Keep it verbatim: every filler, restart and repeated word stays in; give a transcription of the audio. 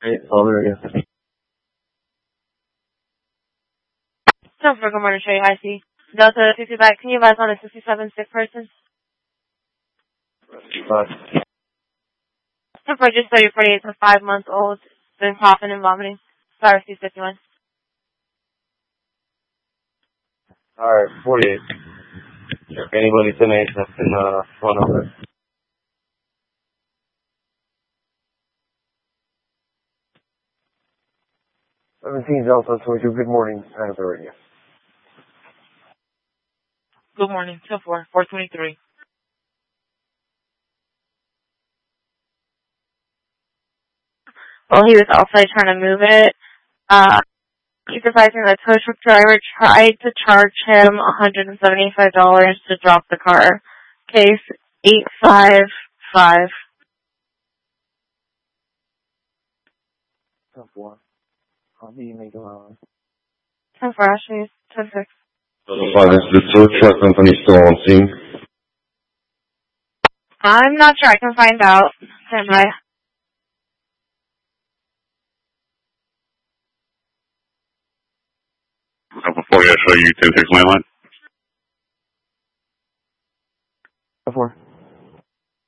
Hey, over again. So for good morning, show you I see. Delta fifty back. Can you advise on a sixty-seven sick person? Five. So for just thirty forty-eight to five months old, been coughing and vomiting. Sorry, C fifty-one. Alright, forty-eight. If anybody's in age, that's in uh, one over. seventeen Delta twenty-two, good morning. How's the radio? Good morning, ten four, four twenty-three. Well, he was outside trying to move it. Uh, he's advising the tow truck driver tried to charge him one hundred seventy-five dollars to drop the car. Case eight five five. ten four. How do you make a line? ten four, actually, ten six. Is the tow truck company still on scene? I'm not sure. I can find out. Stand by. Before I show you ten six landline. ten four.